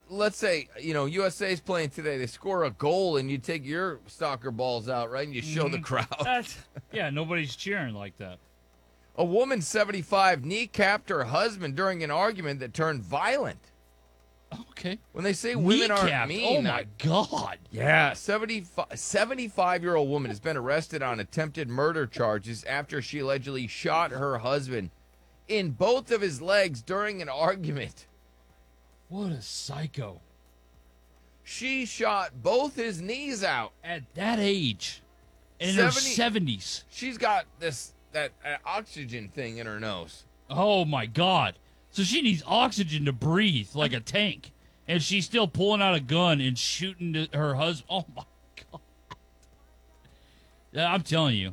let's say, USA's playing today. They score a goal, and you take your soccer balls out, right, and you show the crowd. Nobody's cheering like that. A woman, 75, kneecapped her husband during an argument that turned violent. Okay. When they say women aren't mean. Oh, my God. Yeah, 75-year-old woman has been arrested on attempted murder charges after she allegedly shot her husband in both of his legs during an argument. What a psycho. She shot both his knees out. At that age. In her 70s. She's got that oxygen thing in her nose. Oh, my God. So she needs oxygen to breathe like a tank. And she's still pulling out a gun and shooting her husband. Oh, my God. I'm telling you.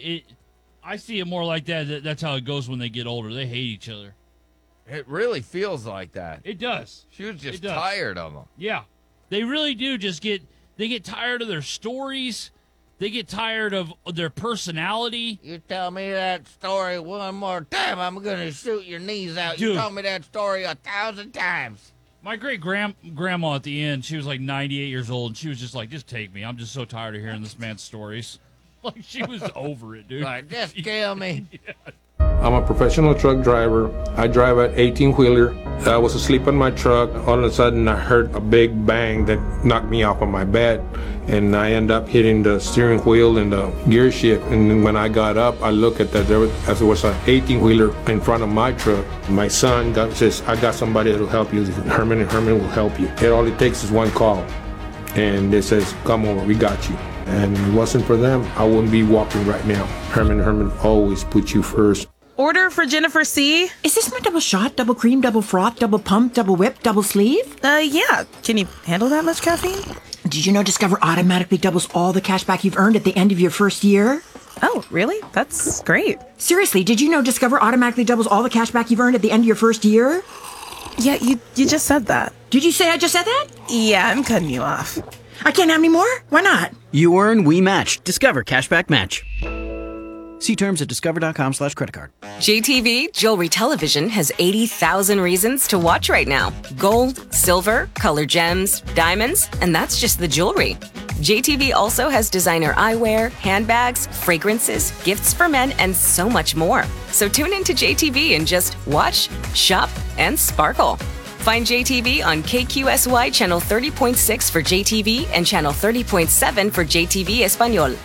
I see it more like that. That's how it goes when they get older. They hate each other. It really feels like that. It does. She was just tired of them. Yeah. They really do they get tired of their stories. They get tired of their personality. You tell me that story one more time, I'm going to shoot your knees out. Dude. You told me that story 1,000 times. My great-grandma at the end, she was like 98 years old, and she was just like, just take me. I'm just so tired of hearing this man's stories. Like, she was over it, dude. Like, just kill me. Yeah. I'm a professional truck driver. I drive an 18-wheeler. I was asleep in my truck. All of a sudden, I heard a big bang that knocked me off of my bed. And I end up hitting the steering wheel and the gear shift. And then when I got up, I looked at that. There was an 18-wheeler in front of my truck. My son says, I got somebody that will help you. Herman, and Herman will help you. All it takes is one call. And it says, come over, we got you. And if it wasn't for them, I wouldn't be walking right now. Herman always put you first. Order for Jennifer C. Is this my double shot, double cream, double froth, double pump, double whip, double sleeve? Yeah. Can you handle that much caffeine? Did you know Discover automatically doubles all the cash back you've earned at the end of your first year? Oh, really? That's great. Seriously, did you know Discover automatically doubles all the cash back you've earned at the end of your first year? Yeah, you just said that. Did you say I just said that? Yeah, I'm cutting you off. I can't have any more? Why not? You earn, we match. Discover Cashback Match. See terms at discover.com/creditcard. JTV Jewelry Television has 80,000 reasons to watch right now. Gold, silver, color gems, diamonds, and that's just the jewelry. JTV also has designer eyewear, handbags, fragrances, gifts for men, and so much more. So tune into JTV and just watch, shop, and sparkle. Find JTV on KQSY Channel 30.6 for JTV and Channel 30.7 for JTV Espanol.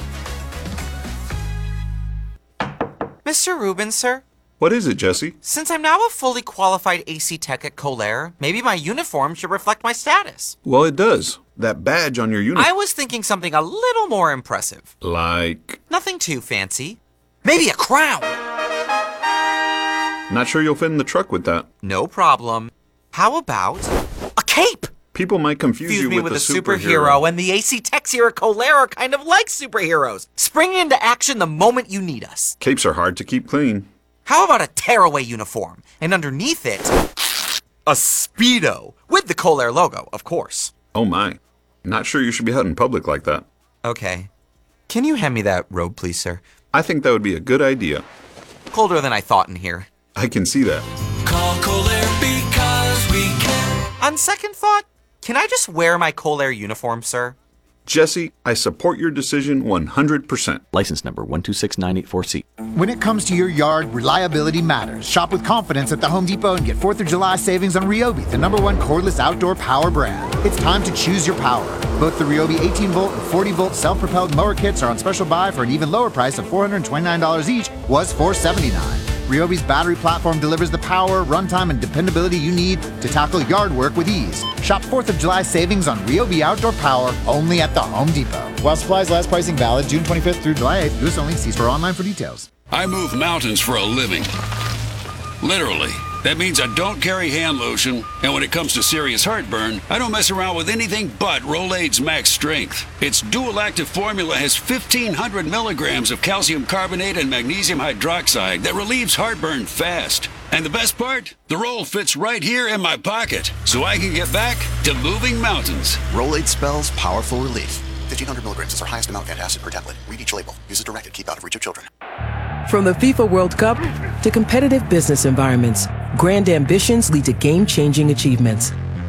Mr. Rubin, sir? What is it, Jesse? Since I'm now a fully qualified AC tech at Colair, maybe my uniform should reflect my status. Well, it does. That badge on your uniform. I was thinking something a little more impressive. Like? Nothing too fancy. Maybe a crown! Not sure you'll fit in the truck with that. No problem. How about a cape? People might confuse you me with a superhero, and the AC techs here at Colair are kind of like superheroes, springing into action the moment you need us. Capes are hard to keep clean. How about a tearaway uniform, and underneath it, a Speedo, with the Colair logo, of course. Oh my. Not sure you should be out in public like that. Okay. Can you hand me that robe, please, sir? I think that would be a good idea. Colder than I thought in here. I can see that. Call Colair because we care. On second thought, can I just wear my Colair uniform, sir? Jesse, I support your decision 100%. License number 126984C. When it comes to your yard, reliability matters. Shop with confidence at the Home Depot and get 4th of July savings on Ryobi, the #1 cordless outdoor power brand. It's time to choose your power. Both the Ryobi 18-volt and 40-volt self-propelled mower kits are on special buy for an even lower price of $429 each, was $479. Ryobi's battery platform delivers the power, runtime, and dependability you need to tackle yard work with ease. Shop 4th of July savings on Ryobi outdoor power only at the Home Depot. While supplies last, pricing valid June 25th through July 8th. US only. See store online for details. I move mountains for a living. Literally. That means I don't carry hand lotion, and when it comes to serious heartburn, I don't mess around with anything but Rolaids Max Strength. Its dual-active formula has 1,500 milligrams of calcium carbonate and magnesium hydroxide that relieves heartburn fast. And the best part? The roll fits right here in my pocket, so I can get back to moving mountains. Rolaids spells powerful relief. 1,500 milligrams is our highest amount of antacid per tablet. Read each label. Use as directed. Keep out of reach of children. From the FIFA World Cup to competitive business environments, grand ambitions lead to game-changing achievements.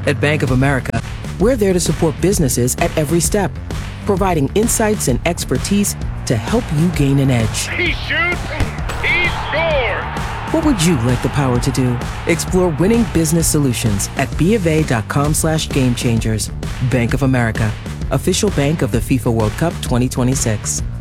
At Bank of America, we're there to support businesses at every step, providing insights and expertise to help you gain an edge. He shoots, he scores! What would you like the power to do? Explore winning business solutions at BofA.com/gamechangers. Bank of America, official bank of the FIFA World Cup 2026.